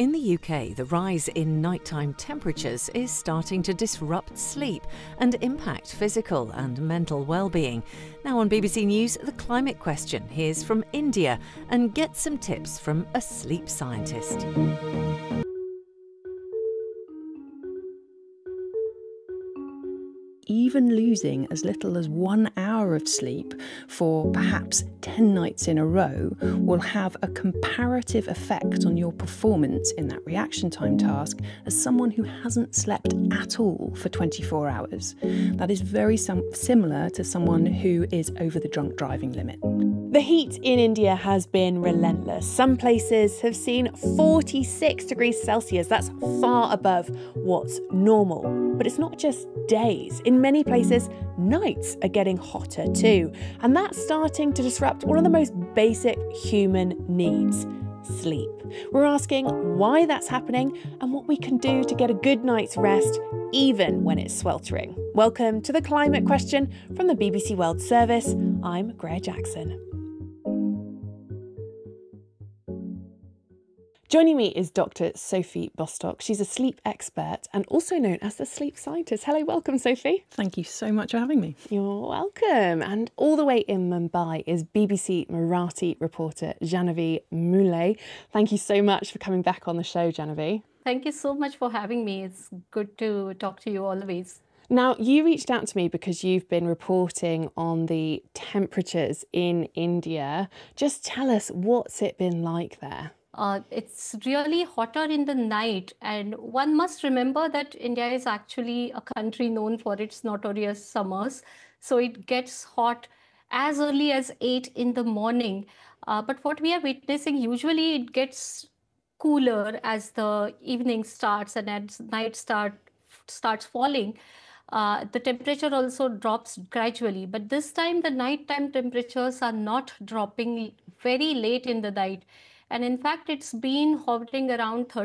In the UK, the rise in nighttime temperatures is starting to disrupt sleep and impact physical and mental well-being. Now on BBC News, the climate question. Here's from India and get some tips from a sleep scientist. Even losing as little as 1 hour of sleep for perhaps 10 nights in a row will have a comparative effect on your performance in that reaction time task as someone who hasn't slept at all for 24 hours. That is very similar to someone who is over the drunk driving limit. The heat in India has been relentless. Some places have seen 46 degrees Celsius. That's far above what's normal. But it's not just days. In many places, nights are getting hotter too. And that's starting to disrupt one of the most basic human needs: sleep. We're asking why that's happening and what we can do to get a good night's rest, even when it's sweltering. Welcome to The Climate Question from the BBC World Service. I'm Greer Jackson. Joining me is Dr. Sophie Bostock. She's a sleep expert and also known as the sleep scientist. Hello, welcome, Sophie. Thank you so much for having me. You're welcome. And all the way in Mumbai is BBC Marathi reporter Jahnavi Muley. Thank you so much for coming back on the show, Jahnavi. Thank you so much for having me. It's good to talk to you always. Now, you reached out to me because you've been reporting on the temperatures in India. Just tell us, what's it been like there? It's really hotter in the night, and one must remember that India is actually a country known for its notorious summers. So it gets hot as early as 8 in the morning. But what we are witnessing, usually it gets cooler as the evening starts and as night starts falling. The temperature also drops gradually. But this time, the nighttime temperatures are not dropping very late in the night. And in fact, it's been hovering around